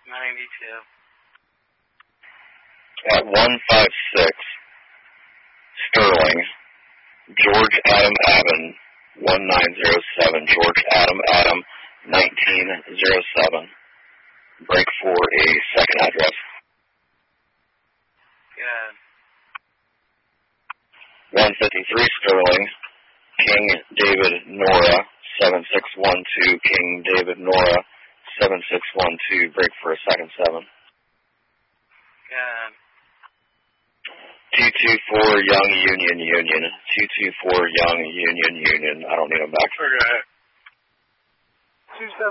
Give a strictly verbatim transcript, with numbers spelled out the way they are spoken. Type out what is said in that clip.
ninety-two. At one five six, Sterling, George Adam Adam, one nine zero seven, George Adam Adam, nineteen zero seven. Break for a second address. Good. one fifty-three Sterling, King David Nora, seven six one two, King David Nora, seven six one two, break for a second seven. Good. two two four Young Union Union, two two four Young Union Union, I don't need them back. Okay. two seven